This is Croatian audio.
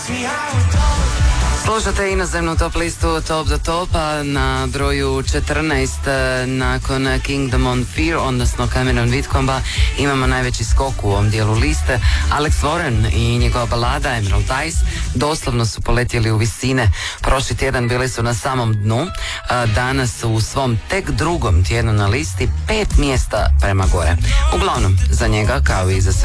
Slušate inozemnu top listu Top do Topa na broju 14 nakon Kingdom on Fear, odnosno Cameron Whitcomba. Imamo najveći skok u ovom dijelu liste. Alex Warren i njegova balada Emerald Eyes doslovno su poletjeli u visine. Prošli tjedan bili su na samom dnu, danas su u svom tek drugom tjednu na listi 5 mjesta prema gore. Uglavnom, za njega kao i za sve